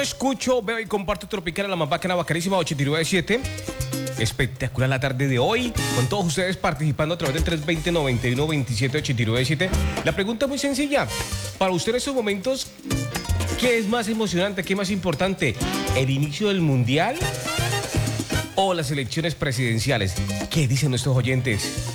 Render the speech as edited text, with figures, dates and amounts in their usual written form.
Escucho, veo y comparto Tropical, la más bacana, bacanísima, 89.7. Espectacular la tarde de hoy, con todos ustedes participando a través del 320-91-27-89.7. La pregunta es muy sencilla. Para usted en estos momentos, ¿qué es más emocionante, qué es más importante? ¿El inicio del Mundial o las elecciones presidenciales? ¿Qué dicen nuestros oyentes?